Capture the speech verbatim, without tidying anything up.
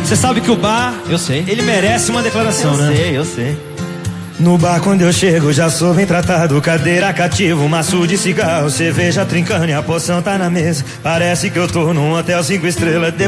Você sabe que o bar, eu sei, ele merece uma declaração, eu né? Eu sei, eu sei. No bar quando eu chego já sou bem tratado. Cadeira cativa, maço de cigarro, cerveja trincando e a poção tá na mesa. Parece que eu tô num hotel cinco estrelas.